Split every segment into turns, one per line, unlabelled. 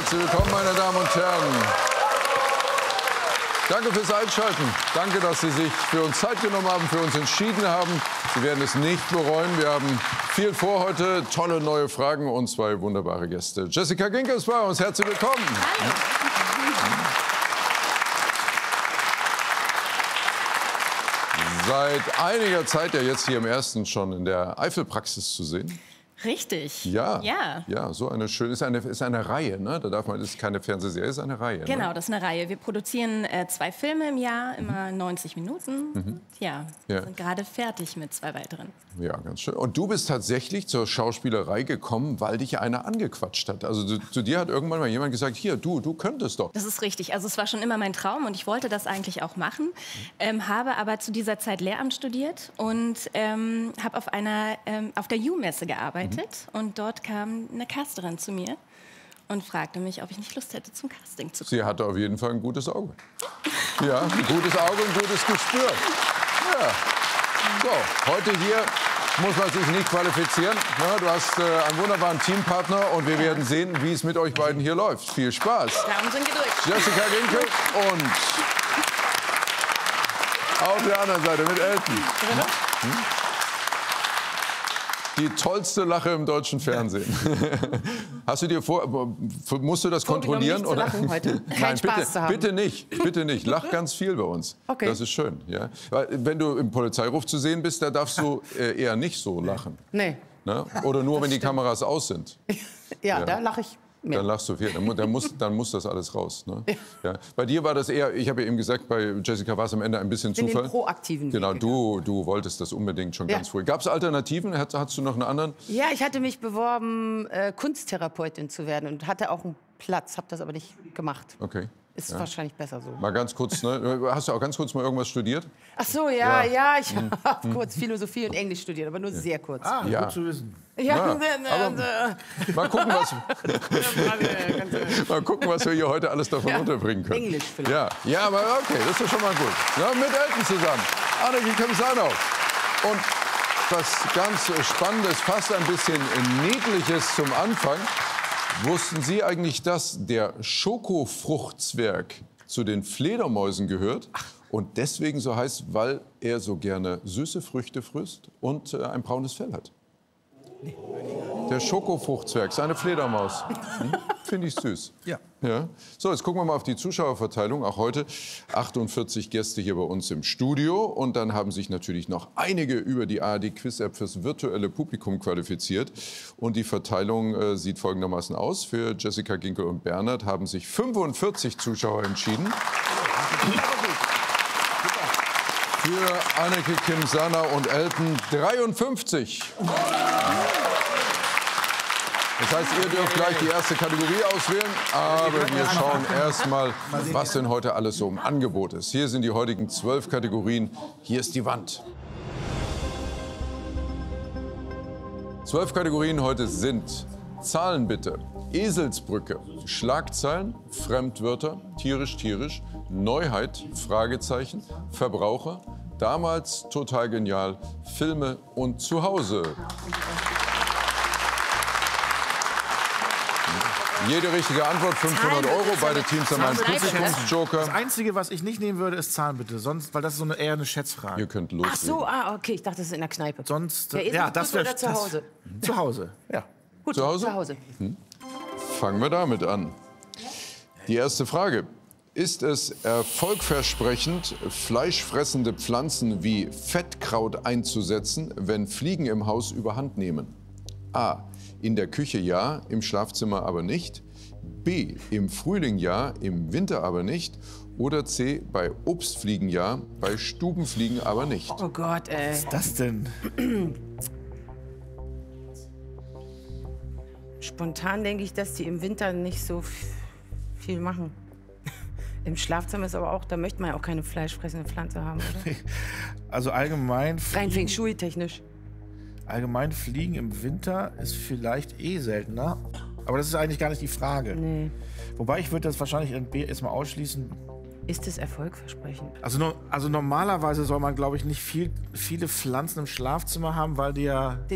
Herzlich willkommen, meine Damen und Herren. Danke fürs Einschalten. Danke, dass Sie sich für uns Zeit genommen haben, für uns entschieden haben. Sie werden es nicht bereuen. Wir haben viel vor heute, tolle neue Fragen und zwei wunderbare Gäste. Jessica Ginkel ist bei uns. Herzlich willkommen.
Hallo.
Seit einiger Zeit ja jetzt hier im Ersten schon in der Eifelpraxis zu sehen.
Richtig.
Ja,
Ja.
ja, so eine schöne, ist eine Reihe, ne? Da darf man, das ist keine Fernsehserie, ist eine Reihe.
Genau,
ne?
das ist eine Reihe. Wir produzieren 2 Filme im Jahr, immer 90 Minuten. Ja, wir sind gerade fertig mit 2 weiteren.
Ja, ganz schön. Und du bist tatsächlich zur Schauspielerei gekommen, weil dich einer angequatscht hat. Also zu dir hat irgendwann mal jemand gesagt, hier, du könntest doch.
Das ist richtig. Also es war schon immer mein Traum und ich wollte das eigentlich auch machen. Habe aber zu dieser Zeit Lehramt studiert und habe auf der U-Messe gearbeitet. Und dort kam eine Casterin zu mir und fragte mich, ob ich nicht Lust hätte, zum Casting zu kommen.
Sie hatte auf jeden Fall ein gutes Auge. Ja, ein gutes Auge, ein gutes Gespür. Ja. So, heute hier muss man sich nicht qualifizieren. Ja, du hast einen wunderbaren Teampartner und wir werden sehen, wie es mit euch beiden hier läuft. Viel Spaß.
Daumen sind gedrückt.
Jessica Ginkel und auf der anderen Seite mit Elton. Die tollste Lache im deutschen Fernsehen. Hast du dir musst du das kontrollieren?
Nicht zu lachen heute. Kein Spaß zu haben.
Bitte nicht, bitte nicht. Lach ganz viel bei uns.
Okay.
Das ist schön. Ja? Weil, wenn du im Polizeiruf zu sehen bist, da darfst du eher nicht so lachen.
Nee.
Ne? Oder nur, wenn die Kameras aus sind.
Ja, da lache ich mehr.
Dann lachst du viel. Dann muss das alles raus. Ne? Ja. Bei dir war das eher, ich habe ja eben gesagt, bei Jessica war es am Ende ein bisschen
In
Zufall.
den proaktiven
Genau,
Weg
du wolltest das unbedingt schon
Ja.
ganz früh. Gab es Alternativen? Hattest du noch einen anderen?
Ja, ich hatte mich beworben, Kunsttherapeutin zu werden und hatte auch einen Platz, habe das aber nicht gemacht.
Okay.
Ist
Ja.
wahrscheinlich besser so.
Mal ganz kurz, ne? Hast du auch ganz kurz mal irgendwas studiert?
Ach so, ja, ich habe kurz Philosophie und Englisch studiert, aber nur sehr kurz.
Ja.
Gut zu wissen.
Ja,
Mal gucken, was wir hier heute alles davon unterbringen können.
Englisch vielleicht.
Ja, aber okay, das ist schon mal gut. Ja, mit Elton zusammen. Anneke Kemsanau. Und was ganz Spannendes, fast ein bisschen Niedliches zum Anfang. Wussten Sie eigentlich, dass der Schokofruchtzwerg zu den Fledermäusen gehört und deswegen so heißt, weil er so gerne süße Früchte frisst und ein braunes Fell hat? Der Schokofruchtzwerg, seine Fledermaus. Finde ich süß.
Ja.
Ja. So, jetzt gucken wir mal auf die Zuschauerverteilung. Auch heute 48 Gäste hier bei uns im Studio. Und dann haben sich natürlich noch einige über die ARD Quiz App fürs virtuelle Publikum qualifiziert. Und die Verteilung sieht folgendermaßen aus. Für Jessica Ginkel und Bernhard haben sich 45 Zuschauer entschieden. Für Anneke Kemsanau und Elton 53. Das heißt, ihr dürft gleich die erste Kategorie auswählen, aber wir schauen erst mal, was denn heute alles so im Angebot ist. Hier sind die heutigen 12 Kategorien. Hier ist die Wand. 12 Kategorien heute sind Zahlen bitte, Eselsbrücke, Schlagzeilen, Fremdwörter, tierisch, Neuheit, Fragezeichen, Verbraucher, damals total genial, Filme und Zuhause. Jede richtige Antwort 500 €. Beide Teams haben einen Publikumsjoker.
Das Einzige, was ich nicht nehmen würde, ist Zahlen bitte. Sonst, weil das ist so eher eine Schätzfrage.
Ihr könnt
Ach
loslegen.
so, okay, ich dachte, das ist in der Kneipe.
Sonst,
Ja,
das wäre
oder zu Hause?
Zu Hause, ja.
Gut,
Zu Hause?
Zu Hause.
Fangen wir damit an. Die erste Frage. Ist es erfolgversprechend, fleischfressende Pflanzen wie Fettkraut einzusetzen, wenn Fliegen im Haus überhand nehmen? A. In der Küche ja, im Schlafzimmer aber nicht. B. Im Frühling ja, im Winter aber nicht. Oder C. Bei Obstfliegen ja, bei Stubenfliegen aber nicht.
Oh Gott, ey.
Was ist das denn?
Spontan denke ich, dass die im Winter nicht so viel machen. Im Schlafzimmer ist aber auch, da möchte man ja auch keine fleischfressende Pflanze haben, oder?
Also allgemein
Rein Feng Shui technisch.
allgemein Fliegen im Winter ist vielleicht seltener. Aber das ist eigentlich gar nicht die Frage.
Nee.
Wobei ich würde das wahrscheinlich in B erstmal ausschließen.
Ist es erfolgversprechend?
Also normalerweise soll man, glaube ich, nicht viele Pflanzen im Schlafzimmer haben, weil die ja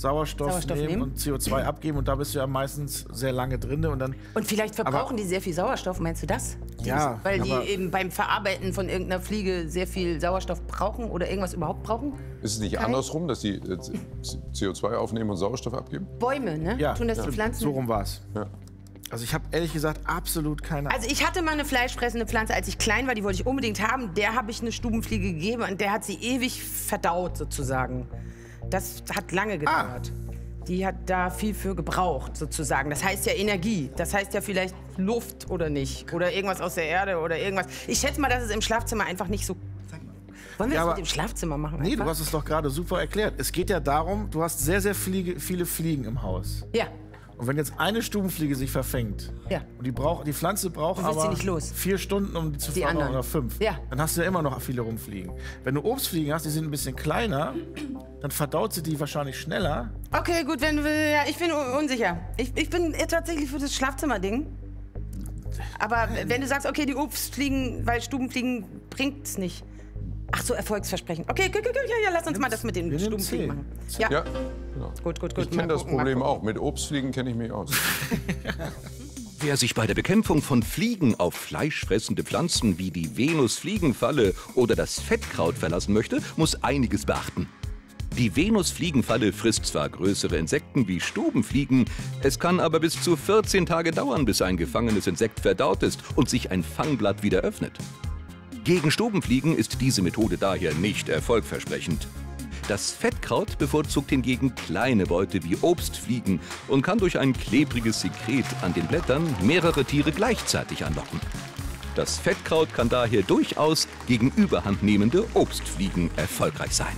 Sauerstoff nehmen und CO2 abgeben und da bist du ja meistens sehr lange drin. Und
vielleicht verbrauchen die sehr viel Sauerstoff, meinst du das?
Ja.
Weil die eben beim Verarbeiten von irgendeiner Fliege sehr viel Sauerstoff brauchen oder irgendwas überhaupt brauchen?
Ist es nicht andersrum, dass die CO2 aufnehmen und Sauerstoff abgeben?
Bäume, ne?
Ja,
tun das die Pflanzen?
So rum war es.
Ja.
Also ich habe ehrlich gesagt absolut keine Ahnung.
Also ich hatte mal eine fleischfressende Pflanze, als ich klein war, die wollte ich unbedingt haben. Der habe ich eine Stubenfliege gegeben und der hat sie ewig verdaut sozusagen. Das hat lange gedauert. Die hat da viel für gebraucht sozusagen. Das heißt ja Energie. Das heißt ja vielleicht Luft oder nicht. Oder irgendwas aus der Erde oder irgendwas. Ich schätze mal, dass es im Schlafzimmer einfach nicht so... Wollen wir das mit dem Schlafzimmer machen?
Nee,
einfach?
du hast es doch gerade super erklärt. Es geht ja darum, du hast sehr, sehr viele Fliegen im Haus.
Ja.
Und wenn jetzt eine Stubenfliege sich verfängt, und die Pflanze braucht
Du willst sie
aber
nicht los.
4 Stunden, um die zu fangen,
anderen.
oder 5,
Ja.
dann hast du ja immer noch viele rumfliegen. Wenn du Obstfliegen hast, die sind ein bisschen kleiner, dann verdaut sie die wahrscheinlich schneller.
Okay, gut, wenn du... Ja, ich bin unsicher. Ich bin tatsächlich für das Schlafzimmerding. Aber wenn du sagst, okay, die Obstfliegen, weil Stubenfliegen bringt es nicht. Ach so, Erfolgsversprechen. Okay, ja, lass uns mal das mit den Stubenfliegen machen.
Ja, genau.
Gut.
Ich kenne das Problem auch. Mit Obstfliegen kenne ich mich aus.
Wer sich bei der Bekämpfung von Fliegen auf fleischfressende Pflanzen wie die Venusfliegenfalle oder das Fettkraut verlassen möchte, muss einiges beachten. Die Venusfliegenfalle frisst zwar größere Insekten wie Stubenfliegen, es kann aber bis zu 14 Tage dauern, bis ein gefangenes Insekt verdaut ist und sich ein Fangblatt wieder öffnet. Gegen Stubenfliegen ist diese Methode daher nicht erfolgversprechend. Das Fettkraut bevorzugt hingegen kleine Beute wie Obstfliegen und kann durch ein klebriges Sekret an den Blättern mehrere Tiere gleichzeitig anlocken. Das Fettkraut kann daher durchaus gegen überhandnehmende Obstfliegen erfolgreich sein.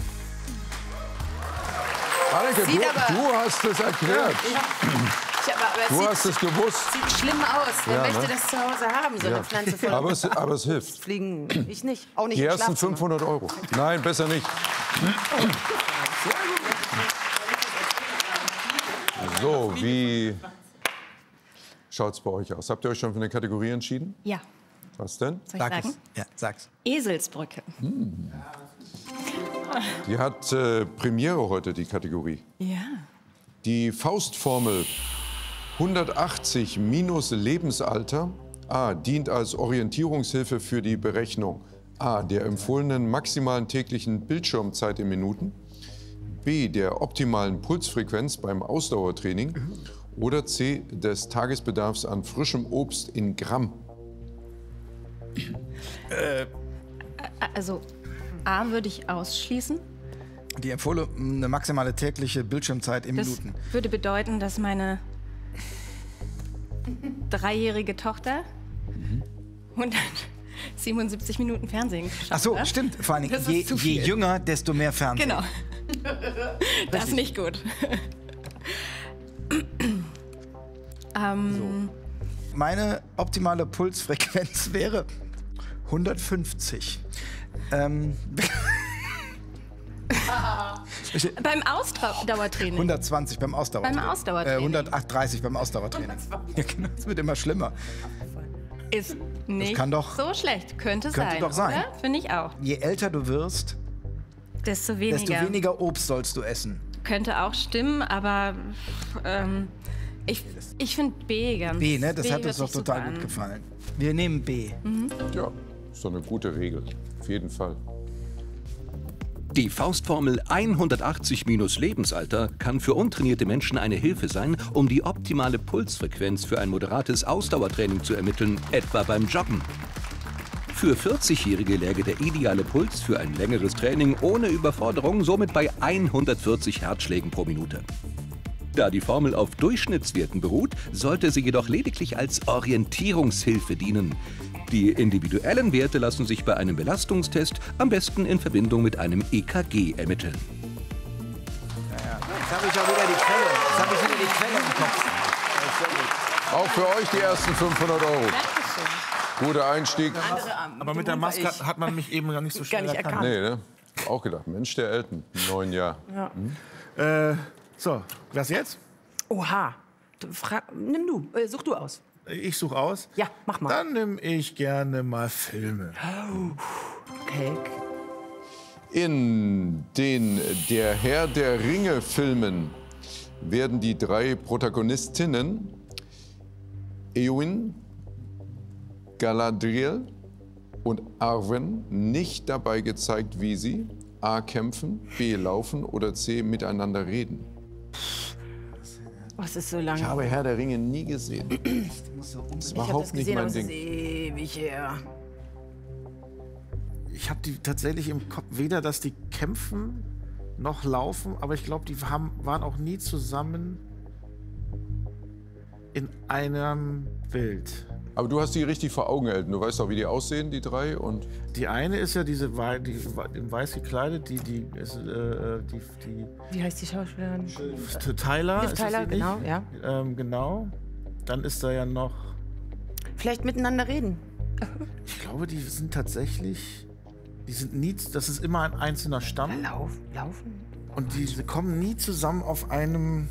Anneke, du hast es erklärt. Du hast es gewusst.
Sieht schlimm aus. Wer möchte das zu Hause haben, so eine Pflanze voll
aber es hilft.
Fliegen? Ich nicht. Auch nicht
Die
im
ersten
Schlafzimmer.
500 Euro. Nein, besser nicht. So, wie schaut es bei euch aus? Habt ihr euch schon für eine Kategorie entschieden?
Ja.
Was denn?
Soll ich sagen?
Ja, sag's.
Eselsbrücke.
Die hat Premiere heute, die Kategorie.
Ja.
Die Faustformel 180 minus Lebensalter A dient als Orientierungshilfe für die Berechnung A der empfohlenen maximalen täglichen Bildschirmzeit in Minuten, B der optimalen Pulsfrequenz beim Ausdauertraining oder C des Tagesbedarfs an frischem Obst in Gramm.
Also A würde ich ausschließen.
Die empfohlene maximale tägliche Bildschirmzeit in
Das
Minuten.
würde bedeuten, dass meine 3-jährige Tochter 177 Minuten Fernsehen geschafft
Ach so,
hat.
stimmt. Vor allem,
Das ist
je
zu viel.
jünger, desto mehr Fernsehen.
Genau. Das ist nicht gut.
Meine optimale Pulsfrequenz wäre 150.
Beim Ausdauertraining.
120 beim Ausdauertraining.
Beim Ausdauertraining.
130 beim Ausdauertraining. Ja, genau, es wird immer schlimmer.
Ist nicht
kann doch-
so schlecht. Könnte sein.
doch sein.
Oder? Finde ich auch.
Je älter du wirst,
Desto
desto
weniger.
weniger Obst sollst du essen.
Könnte auch stimmen, aber ich finde B ganz.
B, ne? Das hat
hört
uns doch
sich super
total gut
an.
gefallen. Wir nehmen B.
Ja, ist doch eine gute Regel. Auf jeden Fall.
Die Faustformel 180 minus Lebensalter kann für untrainierte Menschen eine Hilfe sein, um die optimale Pulsfrequenz für ein moderates Ausdauertraining zu ermitteln, etwa beim Joggen. Für 40-Jährige läge der ideale Puls für ein längeres Training ohne Überforderung somit bei 140 Herzschlägen pro Minute. Da die Formel auf Durchschnittswerten beruht, sollte sie jedoch lediglich als Orientierungshilfe dienen. Die individuellen Werte lassen sich bei einem Belastungstest am besten in Verbindung mit einem EKG ermitteln.
Jetzt habe ich auch wieder die Quelle im Kopf.
Auch für euch die ersten 500 Euro. Guter Einstieg.
Aber mit der Maske hat man mich eben gar nicht so schnell
nicht
erkannt.
Nee, ne? Auch gedacht. Mensch, der Elton, 9 Jahre.
So, was jetzt?
Oha. Nimm du. Such du aus.
Ich suche aus.
Ja, mach mal.
Dann nehme ich gerne mal Filme.
Okay.
In den Der Herr der Ringe-Filmen werden die 3 Protagonistinnen Éowyn, Galadriel und Arwen nicht dabei gezeigt, wie sie A. kämpfen, B. laufen oder C. miteinander reden.
Was ist so lange?
Ich habe Herr der Ringe nie gesehen. Das ist überhaupt nicht mein Ding.
Ewig her.
Ich habe die tatsächlich im Kopf, weder, dass die kämpfen noch laufen, aber ich glaube, die waren auch nie zusammen in einem Bild.
Aber du hast die richtig vor Augen, Elton. Du weißt auch, wie die aussehen, die 3. Und
Die eine ist ja diese in weiß gekleidet, die
Wie heißt die Schauspielerin?
Tyler.
Liv
ist das
Tyler,
die nicht?
genau, ja.
Genau. Dann ist da ja noch.
Vielleicht miteinander reden.
Ich glaube, die sind tatsächlich. Die sind nie. Das ist immer ein einzelner Stamm.
Laufen?
Und die kommen nie zusammen auf einem.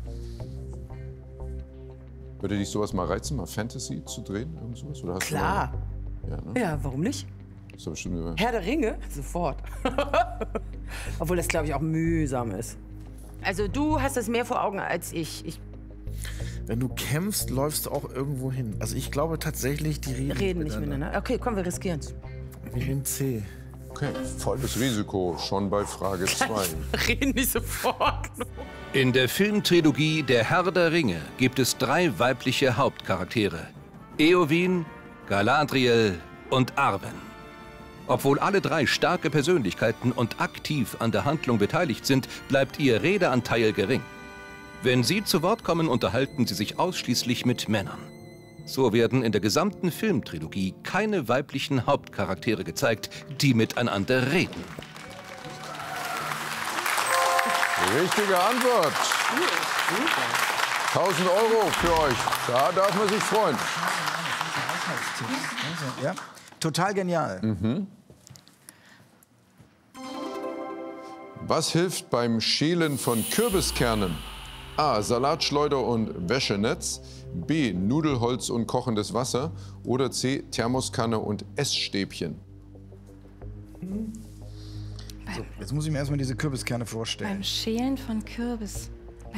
würde dich sowas mal reizen, mal Fantasy zu drehen? Irgend sowas? Oder hast
Klar.
Du ja, ne?
Ja, warum nicht?
Das ist doch bestimmt über
Herr der Ringe? Sofort. Obwohl das, glaube ich, auch mühsam ist. Also du hast das mehr vor Augen als ich.
Wenn du kämpfst, läufst du auch irgendwo hin. Also ich glaube tatsächlich, die
Reden nicht miteinander. Okay, komm, wir riskieren es.
Wir nehmen C.
Okay, volles Risiko, schon bei Frage 2.
Reden nicht sofort.
In der Filmtrilogie Der Herr der Ringe gibt es 3 weibliche Hauptcharaktere. Éowyn, Galadriel und Arwen. Obwohl alle 3 starke Persönlichkeiten und aktiv an der Handlung beteiligt sind, bleibt ihr Redeanteil gering. Wenn sie zu Wort kommen, unterhalten sie sich ausschließlich mit Männern. So werden in der gesamten Filmtrilogie keine weiblichen Hauptcharaktere gezeigt, die miteinander reden.
Richtige Antwort. 1000 € für euch. Da darf man sich freuen.
Ja? Total genial.
Was hilft beim Schälen von Kürbiskernen? A. Salatschleuder und Wäschenetz. B. Nudelholz und kochendes Wasser. Oder C. Thermoskanne und Essstäbchen.
So, jetzt muss ich mir erstmal diese Kürbiskerne vorstellen.
Beim Schälen von Kürbis.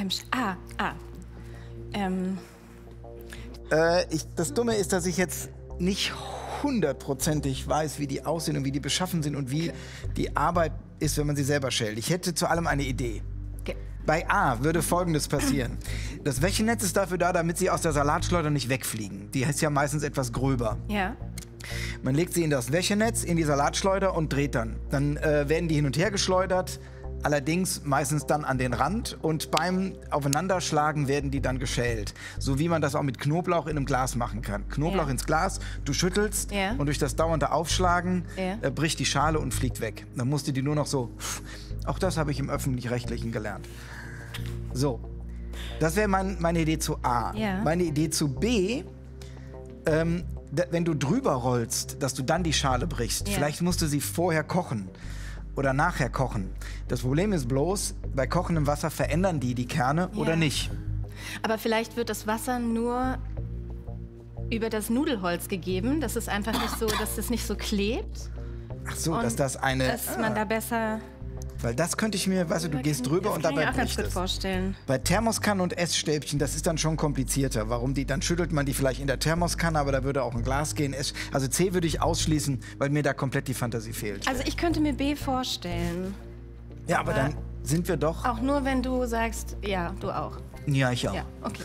Das Dumme ist, dass ich jetzt nicht hundertprozentig weiß, wie die aussehen und wie die beschaffen sind und wie die Arbeit ist, wenn man sie selber schält. Ich hätte zu allem eine Idee.
Okay.
Bei A würde Folgendes passieren. Das Wäschenetz ist dafür da, damit sie aus der Salatschleuder nicht wegfliegen. Die ist ja meistens etwas gröber.
Ja.
Man legt sie in das Wäschenetz, in die Salatschleuder und dreht dann. Dann werden die hin und her geschleudert, allerdings meistens dann an den Rand. Und beim Aufeinanderschlagen werden die dann geschält. So wie man das auch mit Knoblauch in einem Glas machen kann. Knoblauch ins Glas, du schüttelst und durch das dauernde Aufschlagen bricht die Schale und fliegt weg. Dann musst du die nur noch so... Auch das habe ich im Öffentlich-Rechtlichen gelernt. So, das wäre meine Idee zu A.
Ja.
Meine Idee zu B... wenn du drüber rollst, dass du dann die Schale brichst, vielleicht musst du sie vorher kochen oder nachher kochen. Das Problem ist bloß, bei kochendem Wasser verändern die Kerne oder nicht.
Aber vielleicht wird das Wasser nur über das Nudelholz gegeben. Das ist einfach nicht so, dass das nicht so klebt.
Ach so,
Und
dass das eine...
Dass man da besser...
Weil das könnte ich mir, weißt du, du gehst drüber und dabei
Das kann ich mir auch ganz
bricht
gut
es.
vorstellen.
Bei Thermoskannen und Essstäbchen, das ist dann schon komplizierter. Warum die? Dann schüttelt man die vielleicht in der Thermoskanne, aber da würde auch ein Glas gehen. Also C würde ich ausschließen, weil mir da komplett die Fantasie fehlt.
Also ich könnte mir B vorstellen.
Ja, aber dann sind wir doch...
Auch nur, wenn du sagst, ja, du auch.
Ja, ich auch.
Ja, okay.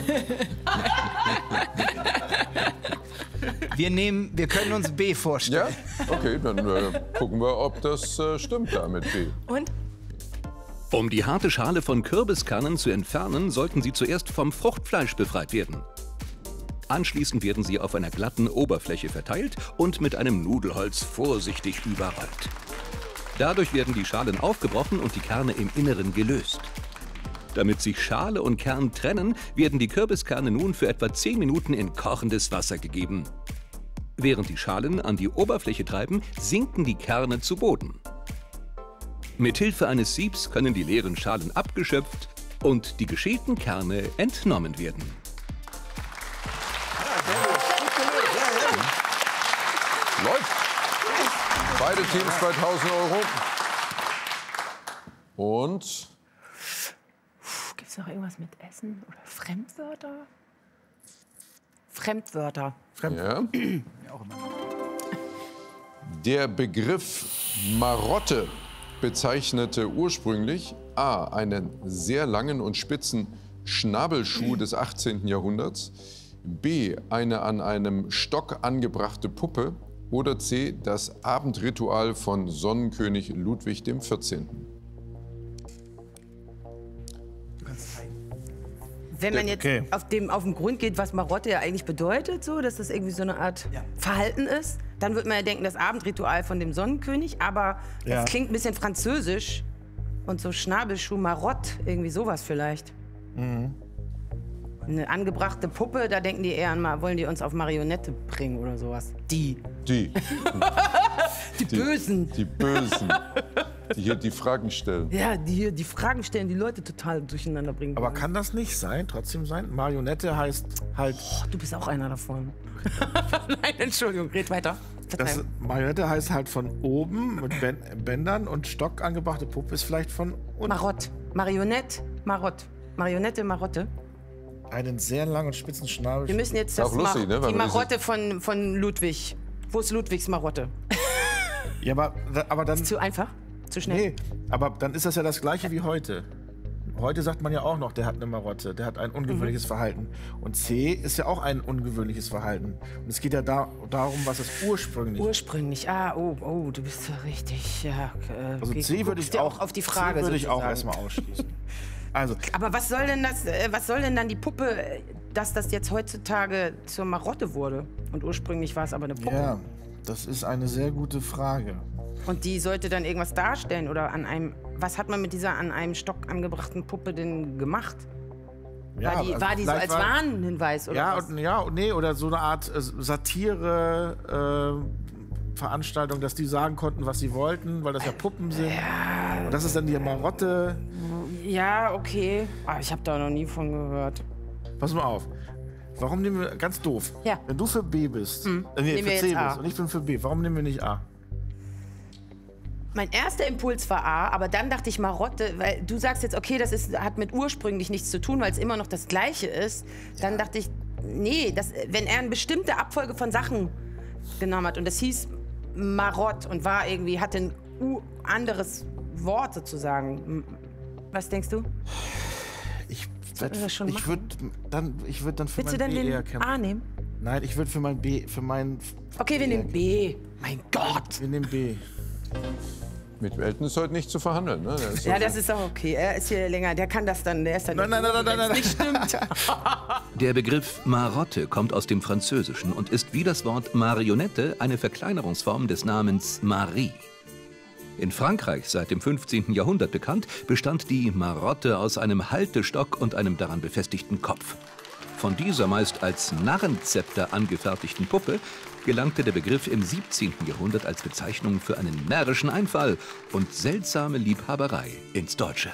Wir können uns B vorstellen.
Ja? Okay, dann gucken wir, ob das stimmt da mit B.
Und?
Um die harte Schale von Kürbiskernen zu entfernen, sollten sie zuerst vom Fruchtfleisch befreit werden. Anschließend werden sie auf einer glatten Oberfläche verteilt und mit einem Nudelholz vorsichtig überrollt. Dadurch werden die Schalen aufgebrochen und die Kerne im Inneren gelöst. Damit sich Schale und Kern trennen, werden die Kürbiskerne nun für etwa 10 Minuten in kochendes Wasser gegeben. Während die Schalen an die Oberfläche treiben, sinken die Kerne zu Boden. Mithilfe eines Siebs können die leeren Schalen abgeschöpft und die geschälten Kerne entnommen werden.
Läuft. Beide Teams bei 1000 €. Und
Gibt es noch irgendwas mit Essen oder Fremdwörter? Fremdwörter.
ja. Der Begriff Marotte bezeichnete ursprünglich a. einen sehr langen und spitzen Schnabelschuh des 18. Jahrhunderts, b. eine an einem Stock angebrachte Puppe oder c. das Abendritual von Sonnenkönig Ludwig XIV.
Wenn man jetzt auf den Grund geht, was Marotte ja eigentlich bedeutet, so, dass das irgendwie so eine Art Verhalten ist, dann würde man ja denken, das Abendritual von dem Sonnenkönig, aber das klingt ein bisschen französisch und so Schnabelschuh, Marotte, irgendwie sowas vielleicht. Eine angebrachte Puppe, da denken die eher an, wollen die uns auf Marionette bringen oder sowas. Die Bösen.
Die Bösen, die hier die Fragen stellen.
Ja, die hier die Fragen stellen, die Leute total durcheinander bringen.
Aber kann das nicht trotzdem sein? Marionette heißt halt...
Du bist auch einer davon. Nein, Entschuldigung, red weiter.
Marionette heißt halt von oben mit Bändern und Stock angebrachte Puppe ist vielleicht von unten.
Marott. Marionette, Marott. Marionette, Marotte.
Einen sehr langen und spitzen Schnabel.
Wir müssen jetzt
Auch lustig, ne,
die Marotte von Ludwig. Wo ist Ludwigs Marotte?
Ja, aber dann...
Zu einfach? Zu schnell?
Nee, aber dann ist das ja das Gleiche wie heute. Heute sagt man ja auch noch, der hat eine Marotte, der hat ein ungewöhnliches Verhalten. Und C ist ja auch ein ungewöhnliches Verhalten. Und es geht ja darum, was es ursprünglich...
Ursprünglich, du bist ja richtig, ja.
Also C würde ich auch
auf die Frage
C würde ich auch
sozusagen.
erstmal ausschließen. Also,
aber was soll denn dann die Puppe, dass das jetzt heutzutage zur Marotte wurde? Und ursprünglich war es aber eine Puppe.
ja, das ist eine sehr gute Frage.
Und die sollte dann irgendwas darstellen oder was hat man mit dieser an einem Stock angebrachten Puppe denn gemacht?
Ja,
war die so als Warnhinweis oder was?
Oder so eine Art Satire Veranstaltung, dass die sagen konnten, was sie wollten, weil das ja Puppen sind. Ja. Und das ist dann die Marotte.
Ja, okay. Aber ich habe da noch nie von gehört.
Pass mal auf. Warum nehmen wir, ganz doof, wenn du für B bist, für C bist und ich bin für B, warum nehmen wir nicht A?
Mein erster Impuls war A, aber dann dachte ich Marotte, weil du sagst jetzt, okay, hat mit ursprünglich nichts zu tun, weil es immer noch das Gleiche ist. Dann dachte ich, nee, wenn er eine bestimmte Abfolge von Sachen genommen hat und das hieß Marott und hatte ein anderes Wort sozusagen. Was denkst du?
Ich würde dann für
Willst du
mein
dann
B eher
den
kämpfen.
A nehmen?
Nein, ich würde für mein B,
Okay, wir nehmen B. Mein Gott.
Wir nehmen B.
Mit Elton ist heute nicht zu verhandeln. Ne?
Das ist auch okay. Er ist hier länger. Der kann das dann. Der ist dann.
Nein.
Nicht stimmt.
Der Begriff Marotte kommt aus dem Französischen und ist wie das Wort Marionette eine Verkleinerungsform des Namens Marie. In Frankreich seit dem 15. Jahrhundert bekannt, bestand die Marotte aus einem Haltestock und einem daran befestigten Kopf. Von dieser meist als Narrenzepter angefertigten Puppe gelangte der Begriff im 17. Jahrhundert als Bezeichnung für einen närrischen Einfall und seltsame Liebhaberei ins Deutsche.